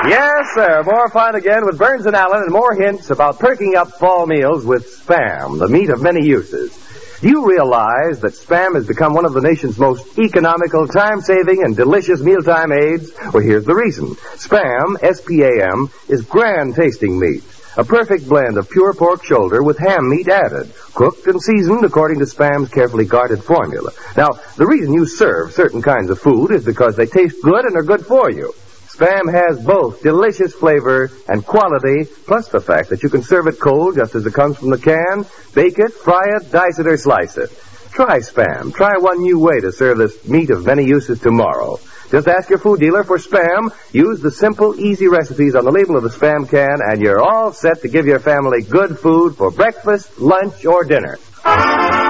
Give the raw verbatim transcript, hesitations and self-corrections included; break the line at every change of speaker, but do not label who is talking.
Yes, sir. More fun again with Burns and Allen and more hints about perking up fall meals with Spam, the meat of many uses. Do you realize that Spam has become one of the nation's most economical, time-saving, and delicious mealtime aids? Well, here's the reason. Spam, S P A M, is grand-tasting meat. A perfect blend of pure pork shoulder with ham meat added, cooked and seasoned according to Spam's carefully guarded formula. Now, the reason you serve certain kinds of food is because they taste good and are good for you. Spam has both delicious flavor and quality, plus the fact that you can serve it cold just as it comes from the can, bake it, fry it, dice it, or slice it. Try Spam. Try one new way to serve this meat of many uses tomorrow. Just ask your food dealer for Spam, use the simple, easy recipes on the label of the Spam can, and you're all set to give your family good food for breakfast, lunch, or dinner.